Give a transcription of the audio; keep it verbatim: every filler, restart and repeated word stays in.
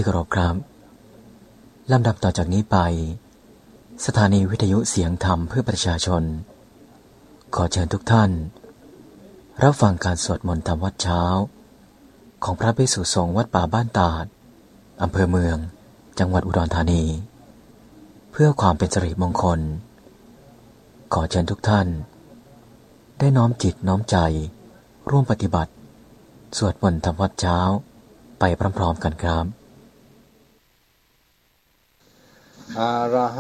ที่เคารพครับลำดับต่อจากนี้ไปสถานีวิทยุเสียงธรรมเพื่อประชาชนขอเชิญทุกท่านรับฟังการสวดมนต์ธรรมวัดเช้าของพระภิกษุสงฆ์วัดป่าบ้านตาดอำเภอเมืองจังหวัดอุดรธานีเพื่อความเป็นสิริมงคลขอเชิญทุกท่านได้น้อมจิตน้อมใจร่วมปฏิบัติสวดมนต์ธรรมวัดเช้าไปพร้อมๆกันครับอะระห